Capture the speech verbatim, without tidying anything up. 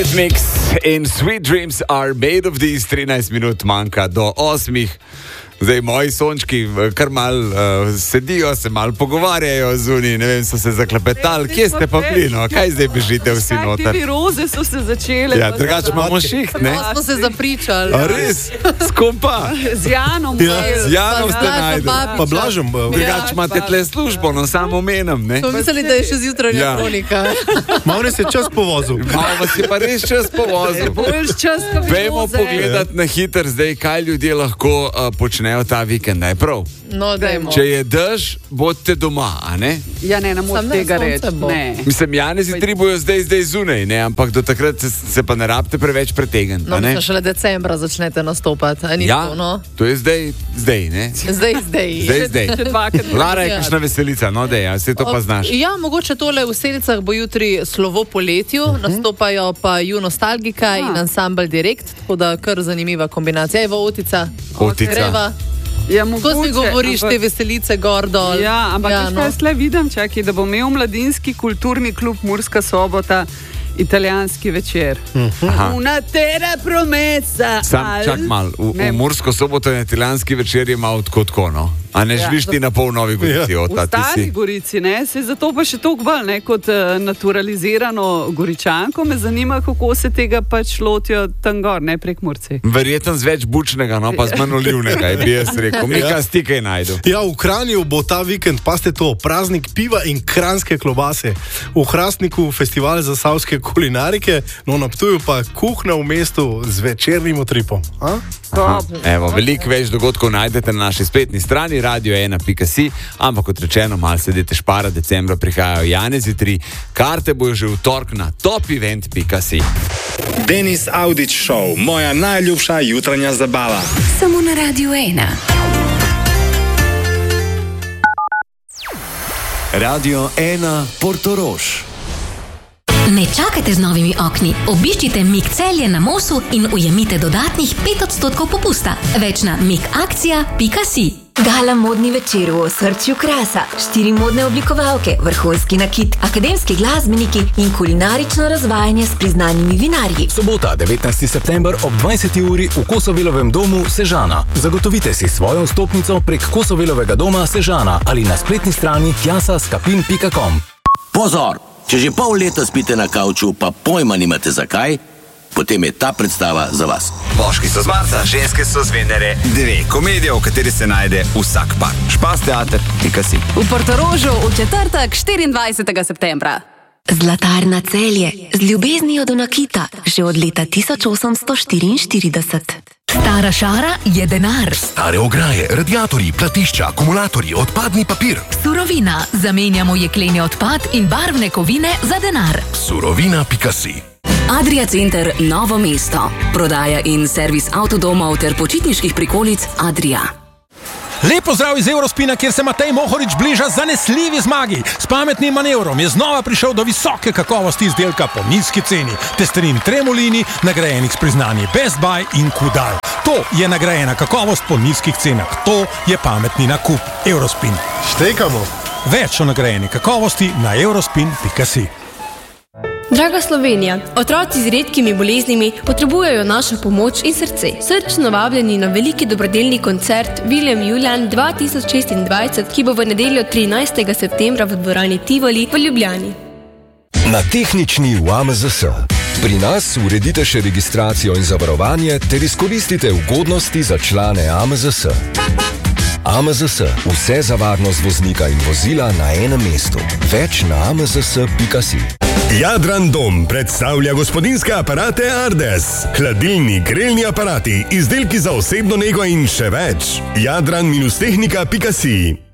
Mix in Sweet Dreams are made of these. trinajst minut manjka do osmih. Zdaj moji sončki kar mal uh, sedijo, se mal pogovarjajo zunaj, ne vem, so se zaklepetali. Kje ste pa bili, no? Kaj zdaj bežite vsi noter? Kaj roze so se začele. Ja, drugače imamo šiht, ne? Pa smo se zapričali. A res? S kom pa? Z Janom. Ja, z Janom ste najdeli. Pa Blažem. Drugače imate tle službo, no samo omenem, ne? Smo mislili, da je še zjutranja Ja. kronika. Malo res je čas povozil. Malo vas je pa res čas povozil. Boljš čas, ko bi Vemo roze. pogledati na hiter zdaj, kaj ljudje lahko uh, počnejo ta vikend, je prav? No, dajmo. Če je dež, bodite doma, a ne? Ja, ne, ne Sam morem ne, tega sonce reči. bo. Ne. Mislim, Janezi tri bojo zdaj, zdaj zunaj, ne? Ampak do takrat se, se pa ne rabite preveč pretegniti, No, a ne? mislim, šele decembra začnete nastopati. A ni Ja, to, no? to je zdaj, zdaj, ne? Zdaj, zdaj. Zdaj, zdaj. Še dvakrat. Lara je Ja. kakšna veselica, no dej, a vse to pa znaš. Ja, mogoče tole v Selicah bo jutri slovo po letju, uh -huh. nastopajo pa Ju Nostalgika in Ansambel Direkt, tako da kar zanimiva kombinacija. Evo, Otica. Otica. Greva. Ja, Ko mogoče, si govoriš ampak- te veselice gor dol. Ja, ampak ja, veš, kaj jaz tle vidim, čakaj, da bo imel mladinski kulturni klub Murska Sobota italijanski večer. Aha. Una terra promesa. Sam, al- čak mal, v, Ne, v Mursko Soboto in italijanski večer je malo tako tako, no? A ne Ja. želiš ti na pol Novi Gorici, Ja. od V ta ti Stari si? Gorici, ne, se zato pa še toliko bolj, ne, kot uh, naturalizirano Goričanko, me zanima, kako se tega pač lotijo tam gor, ne prek Murci. Verjetno z več bučnega, no pa z manj olivnega, bi jaz rekel. Mika stikaj najdu. Ja, v Kranju bo ta vikend, pa ste to, praznik piva in kranjske klobase. V Hrastniku festival zasavske kulinarike, no na Ptuju pa kuhna v mestu z večernim utripom. A? Evo, veliko več dogodkov najdete na naši spletni strani radio ena pika si, ampak kot rečeno, malo sedite špara, decembra prihajajo Janezi tri, karte bojo že v torek na topevent pika si. Denis Audić Show, moja najljubša jutranja zabava. Samo na Radio ena. Radio ena Portorož. Ne čakajte z novimi okni. Obiščite Mik Celje na Mosu in ujemite dodatnih pet odstotkov popusta. Več na mikakcija pika si. Gala modni večer v osrčju krasa, štiri modne oblikovalke, vrhunski nakit, akademski glasbeniki in kulinarično razvajanje s priznanimi vinarji. Sobota, devetnajsti september ob dvajseti uri v Kosovelovem domu Sežana. Zagotovite si svojo vstopnico prek Kosovelovega doma Sežana ali na spletni strani jasaskapin pika com. Pozor! Če že pol leta spite na kavču, pa pojma nimate zakaj, potem je ta predstava za vas. Moški so z Marsa, ženske so z Venere. Dve komedije, v kateri se najde vsak par. Špas teater pika si. V Portorožu v četrtek, štiriindvajsetega septembra. Zlatarna Celje, z ljubeznijo do nakita, že od leta tisoč osemsto štiriinštirideset. Stara šara je denar. Stare ograje, radiatorji, platišča, akumulatorji, odpadni papir. Surovina. Zamenjamo jekleni odpad in barvne kovine za denar. Surovina pika si. Adria Center Novo mesto. Prodaja in servis avtodomov ter počitniških prikolic Adria. Lepo zdrav iz Eurospina, kjer se Matej Mohorič bliža zanesljivi zmagi. S pametnim manevrom je znova prišel do visoke kakovosti izdelka po nizki ceni. Testerin Tremolini, nagrajenih s priznanji Best Buy in Kudal. To je nagrajena kakovost po nizkih cenah. To je pametni nakup. Eurospin. Štekamo. Več o nagrajeni kakovosti na eurospin pika si. Draga Slovenija, otroci z redkimi boleznimi potrebujejo našo pomoč in srce. Srčno vabljeni na veliki dobrodelni koncert William Julian dva tisoč šestindvajset, ki bo v nedeljo trinajstega septembra v dvorani Tivoli v Ljubljani. Na tehnični v A M Z S. Pri nas uredite še registracijo in zavarovanje ter izkoristite ugodnosti za člane A M Z S. A M Z S. Vse za varnost voznika in vozila na enem mestu. Več na a m z s pika si. Jadran Dom predstavlja gospodinjske aparate Ardes. Hladilni, grelni aparati, izdelki za osebno nego in še več. jadran dash tehnika pika si.